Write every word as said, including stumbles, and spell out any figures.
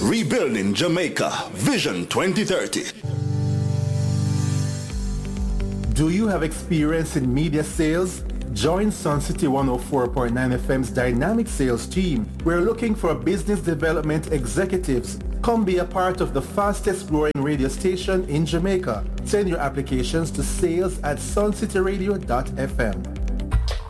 Rebuilding Jamaica, Vision twenty thirty. Do you have experience in media sales? Join Sun City one oh four point nine F M's dynamic sales team. We're looking for business development executives. Come be a part of the fastest growing radio station in Jamaica. Send your applications to sales at suncityradio dot f m.